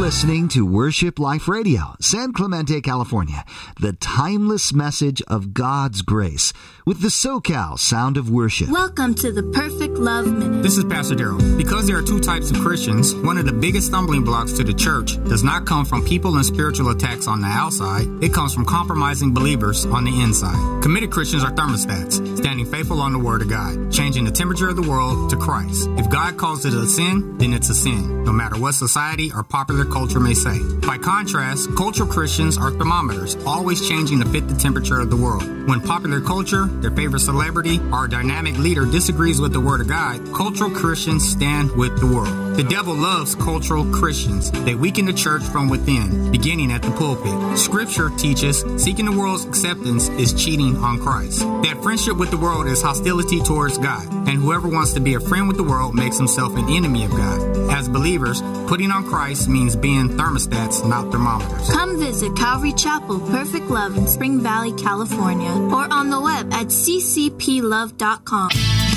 listening to Worship Life Radio, San Clemente, California, the timeless message of God's grace with the SoCal Sound of Worship. Welcome to the Perfect Love Minute. This is Pastor Darrell. Because there are two types of Christians, one of the biggest stumbling blocks to the church does not come from people and spiritual attacks on the outside. It comes from compromising believers on the inside. Committed Christians are thermostats, standing faithful on the Word of God, changing the temperature of the world to Christ. If God calls it a sin, then it's a sin, no matter what society or popular culture may say. By contrast, cultural Christians are thermometers, always changing to fit the temperature of the world. When popular culture, their favorite celebrity, or dynamic leader disagrees with the Word of God, cultural Christians stand with the world. The devil loves cultural Christians. They weaken the church from within, beginning at the pulpit. Scripture teaches seeking the world's acceptance is cheating on Christ. That friendship with the world is hostility towards God, and whoever wants to be a friend with the world makes himself an enemy of God. As believers, putting on Christ means being thermostats, not thermometers. Come visit Calvary Chapel Perfect Love in Spring Valley, California, or on the web at ccplove.com.